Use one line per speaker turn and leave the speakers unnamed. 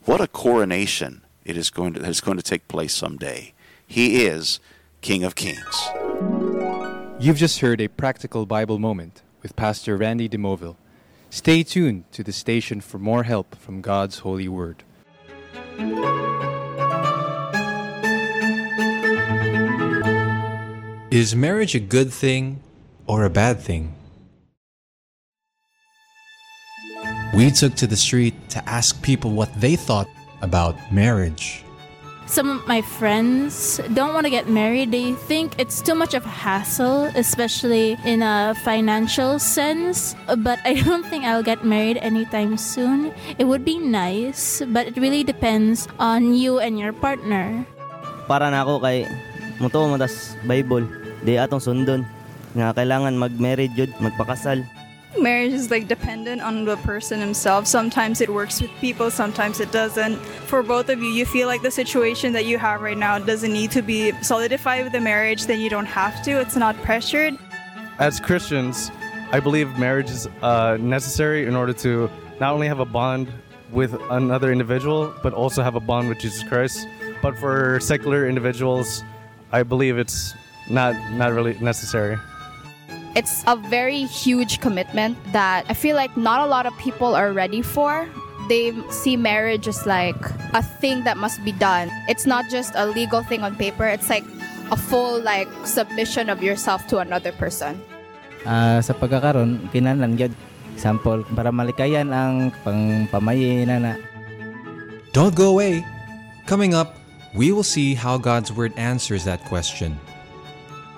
what a coronation is going to take place someday. He is King of Kings.
You've just heard a practical Bible moment with Pastor Randy DeMoville. Stay tuned to the station for more help from God's holy word.
Is marriage a good thing or a bad thing? We took to the street to ask people what they thought about marriage.
Some of my friends don't want to get married. They think it's too much of a hassle, especially in a financial sense. But I don't think I'll get married anytime soon. It would be nice, but it really depends on you and your partner.
Para na ako kay muto mo tas Bible. Di atong sundon nga kailangan mag-married jud, magpakasal.
Marriage is like dependent on the person himself. Sometimes it works with people, sometimes it doesn't. For both of you, you feel like the situation that you have right now doesn't need to be solidified with the marriage, then you don't have to. It's not pressured.
As Christians, I believe marriage is necessary in order to not only have a bond with another individual, but also have a bond with Jesus Christ. But for secular individuals, I believe it's not really necessary.
It's a very huge commitment that I feel like not a lot of people are ready for. They see marriage as like a thing that must be done. It's not just a legal thing on paper. It's like a full like submission of yourself to another person.
Sa pagkakaroon, kinahanglan gyud example para malikayan ang pamayi na.
Don't go away. Coming up, we will see how God's word answers that question.